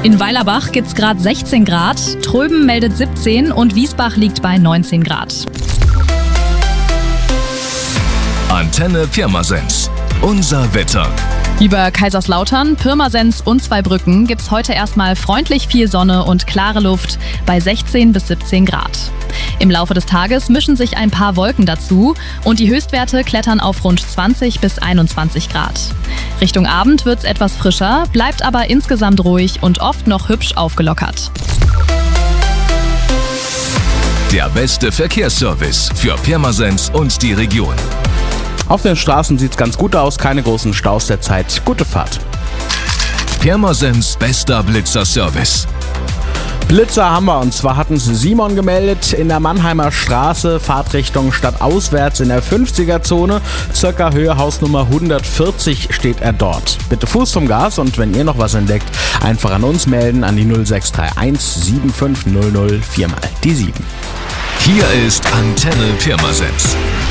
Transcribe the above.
In Weilerbach gibt's gerade 16 Grad, Tröben meldet 17 und Wiesbach liegt bei 19 Grad. Antenne Pirmasens. Unser Wetter. Über Kaiserslautern, Pirmasens und Zweibrücken gibt's heute erstmal freundlich viel Sonne und klare Luft bei 16 bis 17 Grad. Im Laufe des Tages mischen sich ein paar Wolken dazu und die Höchstwerte klettern auf rund 20 bis 21 Grad. Richtung Abend wird's etwas frischer, bleibt aber insgesamt ruhig und oft noch hübsch aufgelockert. Der beste Verkehrsservice für Pirmasens und die Region. Auf den Straßen sieht's ganz gut aus, keine großen Staus derzeit. Gute Fahrt. Pirmasens bester Blitzer-Service. Blitzer haben wir, und zwar hatten sie Simon gemeldet in der Mannheimer Straße, Fahrtrichtung stadtauswärts in der 50er-Zone, circa Höhe Hausnummer 140 steht er dort. Bitte Fuß vom Gas, und wenn ihr noch was entdeckt, einfach an uns melden, an die 0631 7500 4 mal die 7. Hier ist Antenne Pirmasens.